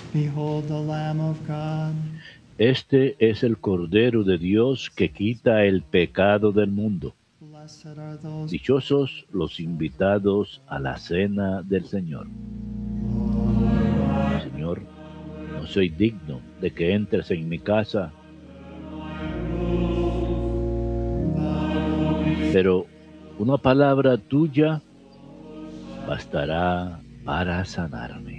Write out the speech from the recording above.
Behold the Lamb of God. Este es el Cordero de Dios que quita el pecado del mundo. Blessed are those. Dichosos los invitados a la cena del Señor. Señor, no soy digno de que entres en mi casa, pero una palabra tuya bastará para sanarme.